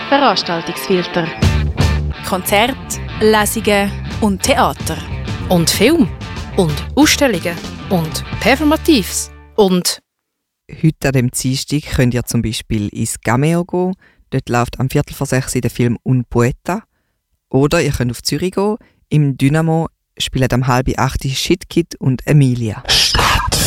Veranstaltungsfilter. Konzerte, Lesungen und Theater. Und Film. Und Ausstellungen. Und Performatives. Und heute an dem Dienstag könnt ihr zum Beispiel ins Cameo gehen. Dort läuft am 5:45 der Film «Un Poeta». Oder ihr könnt auf Zürich gehen. Im Dynamo spielen am 7:30 Shitkid und Emilia.